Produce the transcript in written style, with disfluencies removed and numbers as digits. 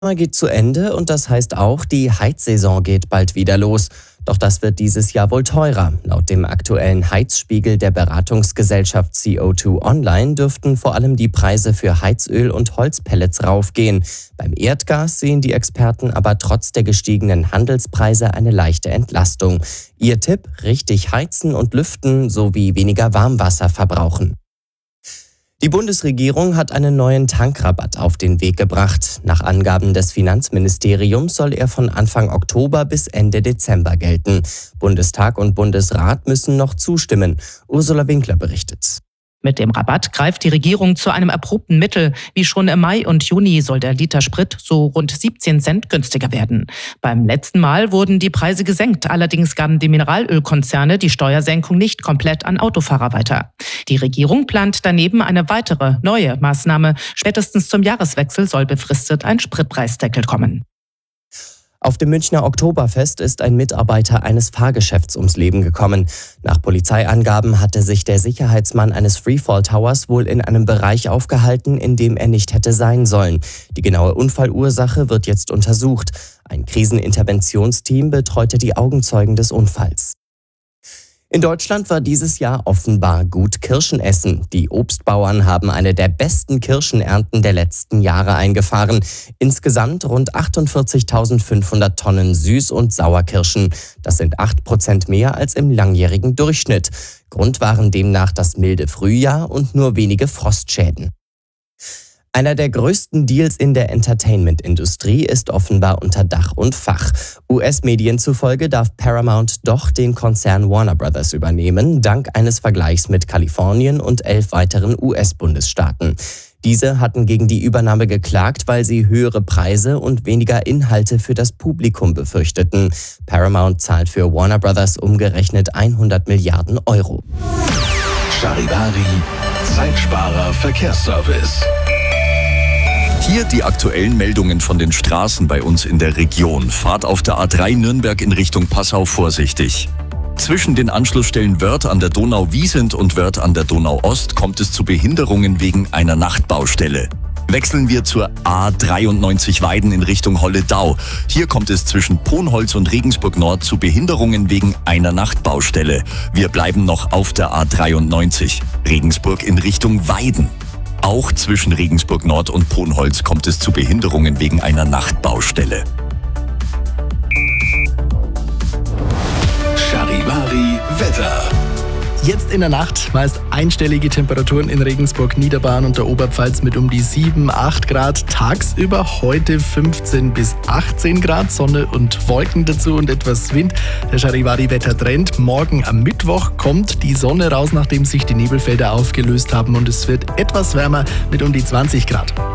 Sommer geht zu Ende und das heißt auch, die Heizsaison geht bald wieder los. Doch das wird dieses Jahr wohl teurer. Laut dem aktuellen Heizspiegel der Beratungsgesellschaft CO2 Online dürften vor allem die Preise für Heizöl und Holzpellets raufgehen. Beim Erdgas sehen die Experten aber trotz der gestiegenen Handelspreise eine leichte Entlastung. Ihr Tipp: richtig heizen und lüften sowie weniger Warmwasser verbrauchen. Die Bundesregierung hat einen neuen Tankrabatt auf den Weg gebracht. Nach Angaben des Finanzministeriums soll er von Anfang Oktober bis Ende Dezember gelten. Bundestag und Bundesrat müssen noch zustimmen. Ursula Winkler berichtet. Mit dem Rabatt greift die Regierung zu einem erprobten Mittel. Wie schon im Mai und Juni soll der Liter Sprit so rund 17 Cent günstiger werden. Beim letzten Mal wurden die Preise gesenkt. Allerdings gaben die Mineralölkonzerne die Steuersenkung nicht komplett an Autofahrer weiter. Die Regierung plant daneben eine weitere, neue Maßnahme. Spätestens zum Jahreswechsel soll befristet ein Spritpreisdeckel kommen. Auf dem Münchner Oktoberfest ist ein Mitarbeiter eines Fahrgeschäfts ums Leben gekommen. Nach Polizeiangaben hatte sich der Sicherheitsmann eines Freefall Towers wohl in einem Bereich aufgehalten, in dem er nicht hätte sein sollen. Die genaue Unfallursache wird jetzt untersucht. Ein Kriseninterventionsteam betreute die Augenzeugen des Unfalls. In Deutschland war dieses Jahr offenbar gut Kirschen essen. Die Obstbauern haben eine der besten Kirschenernten der letzten Jahre eingefahren. Insgesamt rund 48.500 Tonnen Süß- und Sauerkirschen. Das sind 8% mehr als im langjährigen Durchschnitt. Grund waren demnach das milde Frühjahr und nur wenige Frostschäden. Einer der größten Deals in der Entertainment-Industrie ist offenbar unter Dach und Fach. US-Medien zufolge darf Paramount doch den Konzern Warner Brothers übernehmen, dank eines Vergleichs mit Kalifornien und 11 weiteren US-Bundesstaaten. Diese hatten gegen die Übernahme geklagt, weil sie höhere Preise und weniger Inhalte für das Publikum befürchteten. Paramount zahlt für Warner Brothers umgerechnet 100 Milliarden Euro. Charivari, Zeitsparer Verkehrsservice. Hier die aktuellen Meldungen von den Straßen bei uns in der Region. Fahrt auf der A3 Nürnberg in Richtung Passau vorsichtig. Zwischen den Anschlussstellen Wörth an der Donau-Wiesent und Wörth an der Donau-Ost kommt es zu Behinderungen wegen einer Nachtbaustelle. Wechseln wir zur A93 Weiden in Richtung Holledau. Hier kommt es zwischen Ponholz und Regensburg Nord zu Behinderungen wegen einer Nachtbaustelle. Wir bleiben noch auf der A93. Regensburg in Richtung Weiden. Auch zwischen Regensburg Nord und Ponholz kommt es zu Behinderungen wegen einer Nachtbaustelle. Charivari Wetter. Jetzt in der Nacht meist einstellige Temperaturen in Regensburg, Niederbayern und der Oberpfalz mit um die 7, 8 Grad. Tagsüber heute 15 bis 18 Grad, Sonne und Wolken dazu und etwas Wind. Der Charivari-Wettertrend. Morgen am Mittwoch kommt die Sonne raus, nachdem sich die Nebelfelder aufgelöst haben und es wird etwas wärmer mit um die 20 Grad.